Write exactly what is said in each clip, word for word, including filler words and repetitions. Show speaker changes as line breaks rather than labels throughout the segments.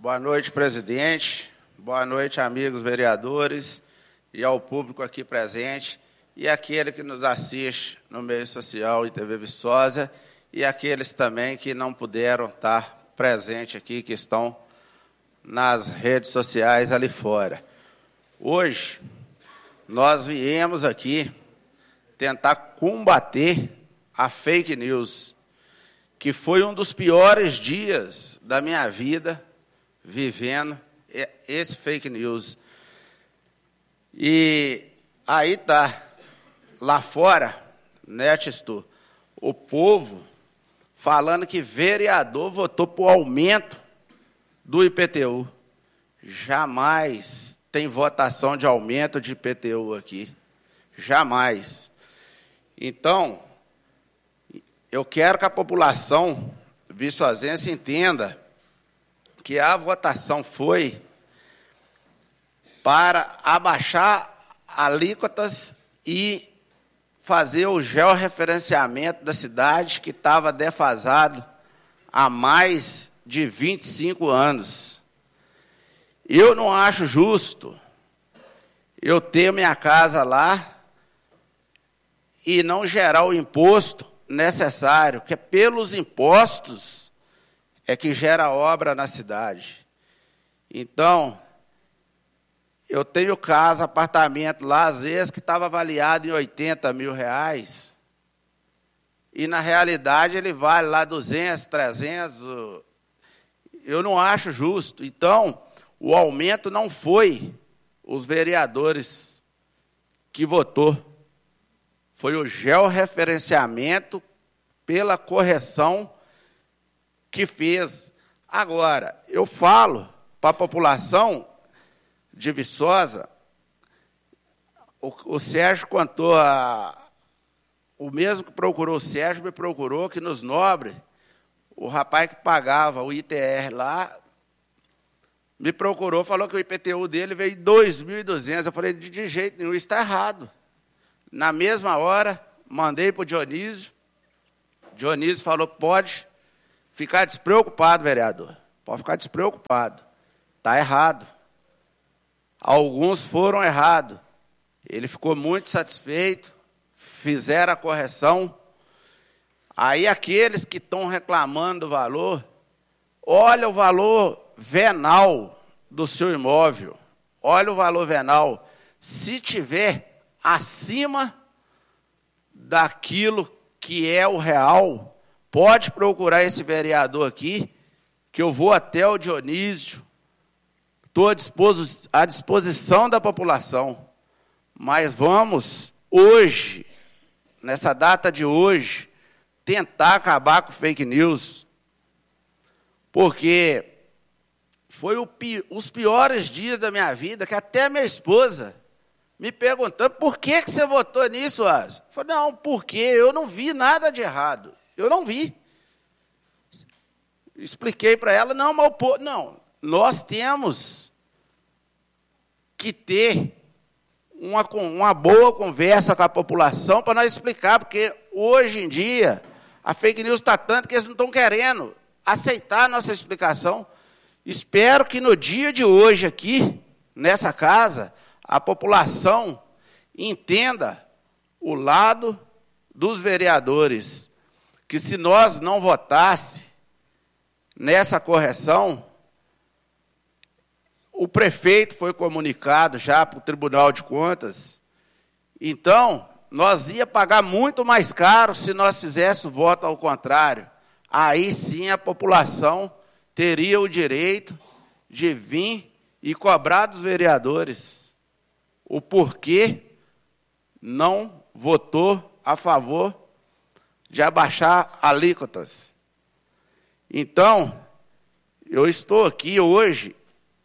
Boa noite, presidente. Boa noite, amigos vereadores e ao público aqui presente e aquele que nos assiste no meio social e T V Viçosa e aqueles também que não puderam estar presentes aqui, que estão nas redes sociais ali fora. Hoje, nós viemos aqui tentar combater a fake news, que foi um dos piores dias da minha vida vivendo esse fake news. E aí tá, lá fora, né, Tistu, o povo falando que vereador votou por aumento do I P T U. Jamais tem votação de aumento de I P T U aqui. Jamais. Então, eu quero que a população viçosense entenda que a votação foi para abaixar alíquotas e fazer o georreferenciamento da cidade, que estava defasado há mais de vinte e cinco anos. Eu não acho justo eu ter minha casa lá e não gerar o imposto necessário, que é pelos impostos é que gera obra na cidade. Então, eu tenho casa, apartamento lá, às vezes, que estava avaliado em oitenta mil reais, e, na realidade, ele vale lá duzentos, trezentos. Eu não acho justo. Então, o aumento não foi os vereadores que votou. Foi o georreferenciamento pela correção que fez. Agora, eu falo para a população de Viçosa, o, o Sérgio contou, a, o mesmo que procurou o Sérgio, me procurou, que nos Nobres, o rapaz que pagava o I T R lá, me procurou, falou que o I P T U dele veio em dois mil e duzentos. Eu falei, de, de jeito nenhum, isso está errado. Na mesma hora, mandei para o Dionísio. Dionísio falou, pode ficar despreocupado, vereador. Pode ficar despreocupado. Está errado. Alguns foram errados. Ele ficou muito satisfeito, fizeram a correção. Aí aqueles que estão reclamando do valor, olha o valor venal do seu imóvel. Olha o valor venal. Se tiver acima daquilo que é o real, pode procurar esse vereador aqui, que eu vou até o Dionísio, estou à disposição da população. Mas vamos, hoje, nessa data de hoje, tentar acabar com fake news, porque foi o, os piores dias da minha vida, que até minha esposa me perguntando, por que, que você votou nisso, Asa? Eu falei, não, porque eu não vi nada de errado. Eu não vi. Expliquei para ela, não, mas o não, nós temos que ter uma, uma boa conversa com a população para nós explicar, porque hoje em dia a fake news está tanto que eles não estão querendo aceitar a nossa explicação. Espero que no dia de hoje aqui, nessa casa, a população entenda o lado dos vereadores, que se nós não votasse nessa correção, o prefeito foi comunicado já para o Tribunal de Contas, então nós ia pagar muito mais caro se nós fizéssemos voto ao contrário. Aí sim a população teria o direito de vir e cobrar dos vereadores o porquê não votou a favor de abaixar alíquotas. Então, eu estou aqui hoje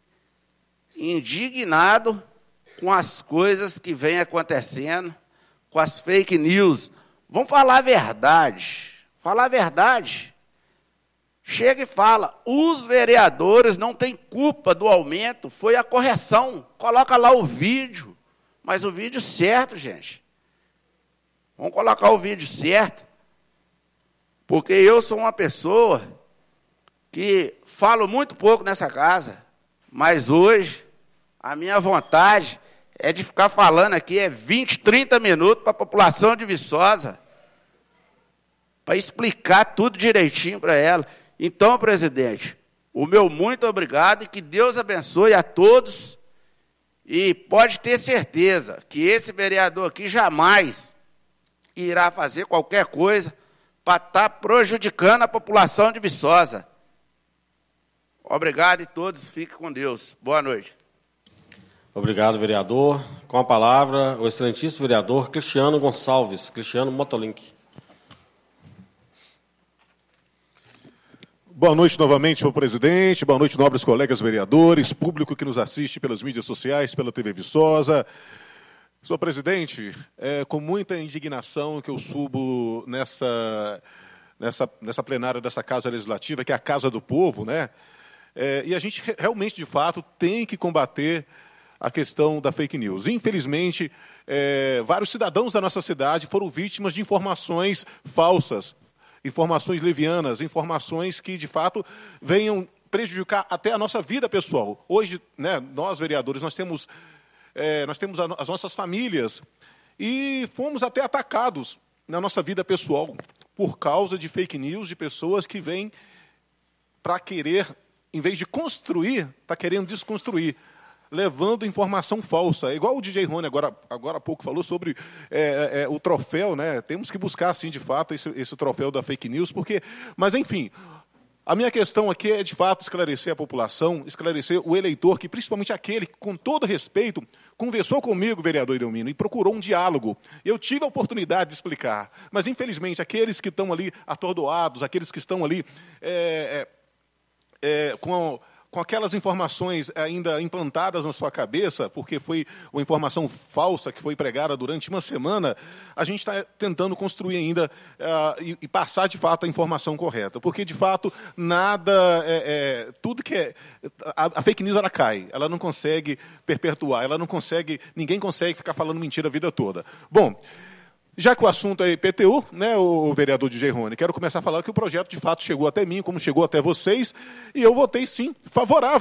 indignado com as coisas que vêm acontecendo, com as fake news. Vamos falar a verdade. Falar a verdade. Chega e fala, os vereadores não têm culpa do aumento, foi a correção. Coloca lá o vídeo, mas o vídeo certo, gente. Vamos colocar o vídeo certo, porque eu sou uma pessoa que falo muito pouco nessa casa, mas hoje a minha vontade é de ficar falando aqui é vinte, trinta minutos para a população de Viçosa, para explicar tudo direitinho para ela. Então, presidente, o meu muito obrigado e que Deus abençoe a todos. E pode ter certeza que esse vereador aqui jamais irá fazer qualquer coisa para estar prejudicando a população de Viçosa. Obrigado e todos fiquem com Deus. Boa noite.
Obrigado, vereador. Com a palavra, o excelentíssimo vereador Cristiano Gonçalves, Cristiano Motolink.
Boa noite novamente, senhor presidente. Boa noite, nobres colegas vereadores, público que nos assiste pelas mídias sociais, pela T V Viçosa. Senhor presidente, é com muita indignação que eu subo nessa, nessa, nessa plenária dessa Casa Legislativa, que é a Casa do Povo, né? É, e a gente realmente, de fato, tem que combater a questão da fake news. Infelizmente, é, vários cidadãos da nossa cidade foram vítimas de informações falsas, informações levianas, informações que, de fato, venham prejudicar até a nossa vida pessoal. Hoje, né, nós, vereadores, nós temos, é, nós temos as nossas famílias e fomos até atacados na nossa vida pessoal por causa de fake news, de pessoas que vêm para querer, em vez de construir, está querendo desconstruir, levando informação falsa. É igual o D J Rony agora, agora há pouco falou sobre é, é, o troféu, né? Temos que buscar, assim, de fato, esse, esse troféu da fake news, porque... Mas, enfim, a minha questão aqui é, de fato, esclarecer a população, esclarecer o eleitor, que principalmente aquele que, com todo respeito, conversou comigo, vereador Edelmino, e procurou um diálogo. Eu tive a oportunidade de explicar, mas, infelizmente, aqueles que estão ali atordoados, aqueles que estão ali é, é, é, com... com aquelas informações ainda implantadas na sua cabeça, porque foi uma informação falsa que foi pregada durante uma semana, a gente está tentando construir ainda uh, e, e passar, de fato, a informação correta. Porque, de fato, nada... É, é, tudo que é... A, a fake news, ela cai. Ela não consegue perpetuar. Ela não consegue... Ninguém consegue ficar falando mentira a vida toda. Bom... Já que o assunto é I P T U, né, o vereador D J Rony, quero começar a falar que o projeto, de fato, chegou até mim, como chegou até vocês, e eu votei, sim, favorável